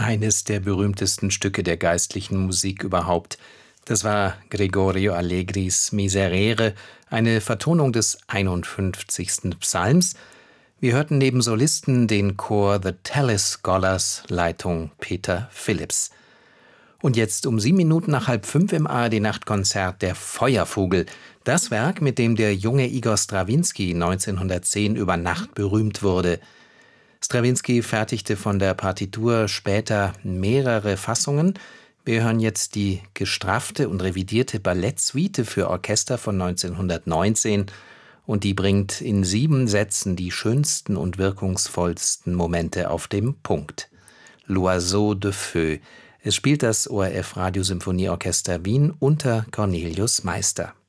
Eines der berühmtesten Stücke der geistlichen Musik überhaupt. Das war Gregorio Allegris Miserere, eine Vertonung des 51. Psalms. Wir hörten neben Solisten den Chor The Tallis Scholars, Leitung Peter Phillips. Und jetzt um 4:07 im ARD-Nachtkonzert der Feuervogel. Das Werk, mit dem der junge Igor Strawinski 1910 über Nacht berühmt wurde. Strawinski fertigte von der Partitur später mehrere Fassungen. Wir hören jetzt die gestraffte und revidierte Ballettsuite für Orchester von 1919 und die bringt in 7 Sätzen die schönsten und wirkungsvollsten Momente auf den Punkt. L'Oiseau de Feu. Es spielt das ORF Radiosymphonieorchester Wien unter Cornelius Meister.